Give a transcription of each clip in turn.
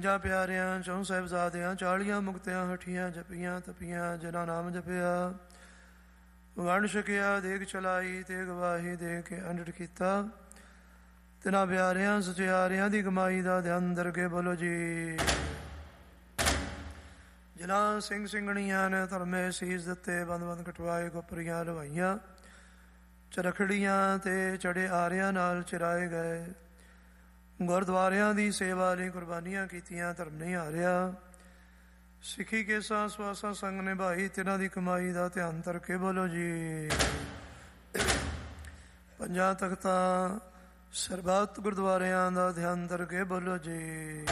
ਪੰਜਾਂ ਪਿਆਰਿਆਂ, ਚੌਂ ਸਾਹਿਬਜ਼ਾਦਿਆਂ, 40 ਮੁਕਤਿਆਂ ਹਠੀਆਂ, ਜਪੀਆਂ ਤਪੀਆਂ, ਜਿਨ੍ਹਾਂ ਨਾਮ ਜਪਿਆ। ਵੰਡ ਛਕਿਆ, ਦੇਗ ਚਲਾਈ, ਤੇ ਗਵਾਹੀ ਦੇ ਕੇ ਅੰਡਟ ਕੀਤਾ। ਤਿਨਾਂ ਪਿਆਰਿਆਂ ਸਚਿਆਰਿਆਂ ਦੀ ਕਮਾਈ ਦਾ ਧਿਆਨ ਦਰਗੇ ਬੋਲੋ ਜੀ। ਜਿਨ੍ਹਾਂ ਸਿੰਘ ਸਿੰਘਣੀਆਂ ਨੇ ਧਰਮੇ ਸੀਸ ਦਿੱਤੇ, ਬੰਦ ਬੰਦ ਕਟਵਾਏ, ਗੋਪਰੀਆਂ ਲਵਾਈਆਂ, ਚਰਖੜੀਆਂ ਤੇ ਚੜੇ ਆਰਿਆਂ ਨਾਲ ਚਿਰਾਏ ਗਏ। ਗੁਰਦੁਆਰਿਆਂ ਦੀ ਸੇਵਾ ਲਈ ਕੁਰਬਾਨੀਆਂ ਕੀਤੀਆਂ, ਧਰਮ ਨਹੀਂ ਹਾਰਿਆ। ਸਿੱਖੀ ਕੇਸਾਂ ਸਵਾਸਾਂ ਸੰਗ ਨਿਭਾਈ, ਤਿਨਾਂ ਦੀ ਕਮਾਈ ਦਾ ਧਿਆਨ ਧਰ ਬੋਲੋ ਜੀ। ਪੰਜਾਂ ਤਖਤਾਂ ਸਰਬੱਤ ਗੁਰਦੁਆਰਿਆਂ ਦਾ ਧਿਆਨ ਧਰ ਬੋਲੋ ਜੀ।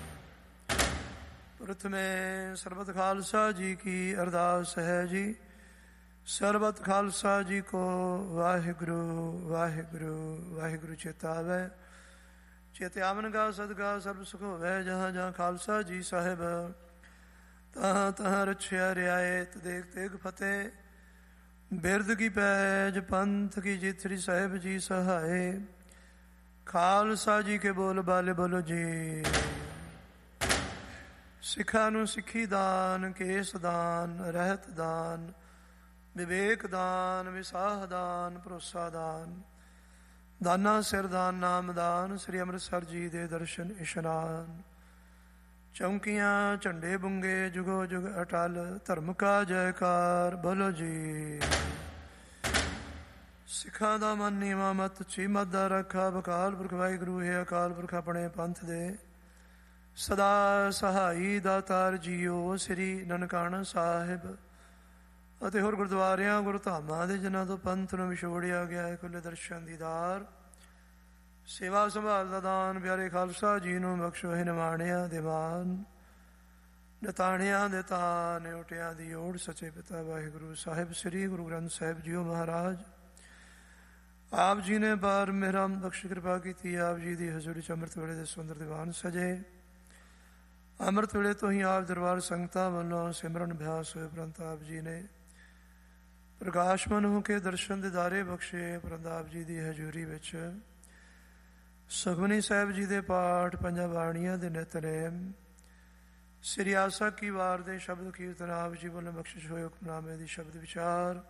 ਪ੍ਰਥਮੇ ਸਰਬਤ ਖਾਲਸਾ ਜੀ ਕੀ ਅਰਦਾਸ ਹੈ ਜੀ। ਸਰਬਤ ਖਾਲਸਾ ਜੀ ਕੋ ਵਾਹਿਗੁਰੂ ਵਾਹਿਗੁਰੂ ਵਾਹਿਗੁਰੂ ਚੇਤਾਵੈ। ਚੇਤੇ ਆਵਨਗਾ ਸਦਗਾ ਸਰਬ ਸੁਖ ਹੋਵੈ। ਜਹਾਂ ਜਹਾਂ ਖਾਲਸਾ ਜੀ ਸਾਹਿਬ, ਤਹਾਂ ਤਹਾਂ ਰਛਿਆ ਰਿਆਇਤ, ਦੇਖ ਤੇਗ ਫਤਿਹ। ਬਿਰਦ ਕੀ ਪੈਜ, ਪੰਥ ਕੀ ਜਿਥਰੀ, ਸਾਹਿਬ ਜੀ ਸਹਾਏ। ਖਾਲਸਾ ਜੀ ਕੇ ਬੋਲ ਬਾਲੇ ਬੋਲੋ ਜੀ। ਸਿੱਖਾਂ ਨੂੰ ਸਿੱਖੀ ਦਾਨ, ਕੇਸ ਦਾਨ, ਰਹਿਤ ਦਾਨ, ਵਿਵੇਕ ਦਾਨ, ਵਿਸਾਹ ਦਾਨ, ਭਰੋਸਾ ਦਾਨ, ਦਾਨਾ ਸਿਰ ਦਾਨ, ਨਾਮ ਦਾਨ, ਸ੍ਰੀ ਅੰਮ੍ਰਿਤਸਰ ਜੀ ਦੇ ਦਰਸ਼ਨ ਇਸ਼ਨਾਨ। ਚੌਂਕੀਆਂ ਝੰਡੇ ਬੁੰਗੇ, ਜੁਗੋ ਜੁਗ ਅਟਲ, ਧਰਮ ਕਾ ਜੈਕਾਰ ਬੋਲੋ ਜੀ। ਸਿੱਖਾਂ ਦਾ ਮਨ ਨੀਵਾਂ ਮਤ, ਚੀਮਤ ਦਾ ਰੱਖਾ। ਅਕਾਲ ਪੁਰਖ ਵਾਹਿਗੁਰੂ ਹੈ, ਅਕਾਲ ਪੁਰਖ ਆਪਣੇ ਪੰਥ ਦੇ ਸਦਾ ਸਹਾਈ ਦਾਤਾਰ ਜੀਓ। ਸ੍ਰੀ ਨਨਕਾਣਾ ਸਾਹਿਬ ਅਤੇ ਹੋਰ ਗੁਰਦੁਆਰਿਆਂ ਗੁਰਧਾਮਾਂ ਦੇ ਜਿਨ੍ਹਾਂ ਤੋਂ ਪੰਥ ਨੂੰ ਵਿਛੋੜਿਆ ਗਿਆ ਹੈ, ਖੁੱਲ੍ਹੇ ਦਰਸ਼ਨ ਦੀਦਾਰ, ਸੇਵਾ ਸੰਭਾਲ ਦਾ ਦਾਨ, ਪਿਆਰੇ ਖਾਲਸਾ ਜੀ ਨੂੰ ਬਖਸ਼ੋ ਹੈ। ਨਿਮਾਣਿਆਂ ਦੇ ਮਾਨ, ਨਿਤਾਣਿਆਂ ਦੇ ਤਾਨ, ਉਟਿਆਂ ਦੀ ਓੜ, ਸੱਚੇ ਪਿਤਾ ਵਾਹਿਗੁਰੂ ਸਾਹਿਬ ਸ੍ਰੀ ਗੁਰੂ ਗ੍ਰੰਥ ਸਾਹਿਬ ਜੀਓ ਮਹਾਰਾਜ। ਆਪ ਜੀ ਨੇ ਬਾਰ ਮੇਰਾ ਬਖਸ਼ ਕਿਰਪਾ ਕੀਤੀ। ਆਪ ਜੀ ਦੀ ਹਜ਼ੂਰੀ 'ਚ ਅੰਮ੍ਰਿਤ ਵੇਲੇ ਦੇ ਸੁੰਦਰ ਦੀਵਾਨ ਸਜੇ। ਅੰਮ੍ਰਿਤ ਵੇਲੇ ਤੋਂ ਹੀ ਆਪ ਦਰਬਾਰ ਸੰਗਤਾਂ ਵੱਲੋਂ ਸਿਮਰਨ ਅਭਿਆਸ ਹੋਏ, ਉਪਰੰਤ ਆਪ ਜੀ ਨੇ ਪ੍ਰਕਾਸ਼ਮਨ ਹੋ ਕੇ ਦਰਸ਼ਨ ਦਿਦਾਰੇ ਬਖਸ਼ੇ। ਉਪਰੰਤ ਆਪ ਜੀ ਦੀ ਹਜ਼ੂਰੀ ਵਿੱਚ ਸੁਖਮਨੀ ਸਾਹਿਬ ਜੀ ਦੇ ਪਾਠ, ਪੰਜਾਂ ਬਾਣੀਆਂ ਦੇ ਨਿਤਨੇਮ, ਸ੍ਰੀ ਆਸਾ ਕੀ ਵਾਰ ਦੇ ਸ਼ਬਦ ਕੀਰਤਨ ਆਪ ਜੀ ਵੱਲੋਂ ਬਖਸ਼ਿਸ਼ ਹੋਏ। ਹੁਕਮਨਾਮੇ ਦੀ ਸ਼ਬਦ ਵਿਚਾਰ,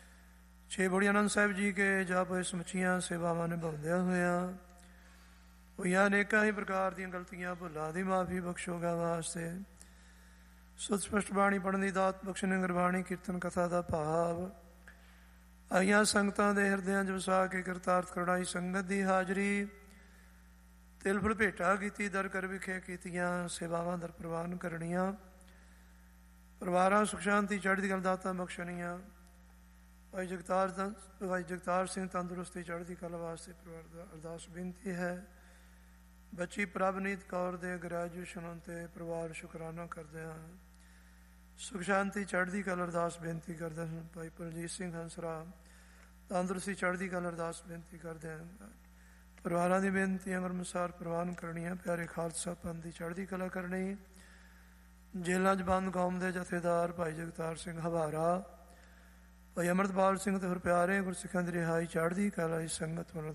6 ਬੋੜੀ ਆਨੰਦ ਸਾਹਿਬ ਜੀ ਕੇ ਜਾਪ ਹੋਏ ਸਮੁੱਚੀਆਂ ਸੇਵਾਵਾਂ ਨਿਭਾਉਂਦਿਆਂ ਹੋਇਆਂ ਹੋਈਆਂ ਅਨੇਕਾਂ ਹੀ ਪ੍ਰਕਾਰ ਦੀਆਂ ਗਲਤੀਆਂ ਭੁੱਲਾਂ ਦੀ ਮਾਫੀ ਬਖਸ਼ੋਗਾ ਵਾਸਤੇ ਸੁਧ ਸਪਸ਼ਟ ਬਾਣੀ ਪੜ੍ਹਨ ਦੀ ਦਾਤ ਬਖਸ਼ਣ। ਗੁਰਬਾਣੀ ਕੀਰਤਨ ਕਥਾ ਦਾ ਭਾਵ ਆਈਆਂ ਸੰਗਤਾਂ ਦੇ ਹਿਰਦਿਆਂ 'ਚ ਵਸਾ ਕੇ ਕਰਤਾਰਥ ਕਰੜਾਈ ਸੰਗਤ ਦੀ ਹਾਜ਼ਰੀ, ਤਿਲ ਫੁਲ ਭੇਟਾ ਕੀਤੀ, ਦਰ ਕਰ ਵਿਖੇ ਕੀਤੀਆਂ ਸੇਵਾਵਾਂ ਦਰ ਪ੍ਰਵਾਨ ਕਰਨੀਆਂ। ਪਰਿਵਾਰਾਂ ਸੁਖ ਸ਼ਾਂਤੀ ਚੜ੍ਹਦੀ ਕਲਾ ਦਾਤਾਂ ਬਖਸ਼ਣੀਆਂ। ਭਾਈ ਜਗਤਾਰ ਸਿੰਘ ਤੰਦਰੁਸਤੀ ਚੜ੍ਹਦੀ ਕਲਾ ਵਾਸਤੇ ਪਰਿਵਾਰ ਦਾ ਅਰਦਾਸ ਬੇਨਤੀ ਹੈ। ਬੱਚੀ ਪ੍ਰਭਨੀਤ ਕੌਰ ਦੇ ਗ੍ਰੈਜੂਏਸ਼ਨ ਤੇ ਪਰਿਵਾਰ ਸ਼ੁਕਰਾਨਾ ਕਰਦੇ ਹਨ। ਸੁਖ ਸ਼ਾਂਤੀ ਚੜ੍ਹਦੀ ਕਲਾ ਅਰਦਾਸ ਬੇਨਤੀ ਕਰਦੇ ਹਨ। ਭਾਈ ਪਰਜੀਤ ਸਿੰਘ ਹੰਸਰਾ ਤੰਦਰੁਸਤੀ ਚੜ੍ਹਦੀ ਕਲਾ ਅਰਦਾਸ ਬੇਨਤੀ ਕਰਦੇ ਹਨ। ਪਰਿਵਾਰਾਂ ਦੀ ਬੇਨਤੀਆਂ ਅਨੁਸਾਰ ਪ੍ਰਵਾਨ ਕਰਨੀਆਂ। ਪਿਆਰੇ ਖਾਲਸਾ ਪੰਥ ਦੀ ਚੜ੍ਹਦੀ ਕਲਾ ਕਰਨੀ। ਜੇਲ੍ਹਾਂ 'ਚ ਬੰਦ ਕੌਮ ਦੇ ਜਥੇਦਾਰ ਭਾਈ ਜਗਤਾਰ ਸਿੰਘ ਹਵਾਰਾ, ਭਾਈ ਅੰਮ੍ਰਿਤਪਾਲ ਸਿੰਘ ਤੇ ਹੋਰ ਪਿਆਰੇ ਗੁਰਸਿੱਖਾਂ ਦੀ ਰਿਹਾਈ ਚੜ੍ਹਦੀ ਕਲਾ ਇਸ ਸੰਗਤ ਵੱਲੋਂ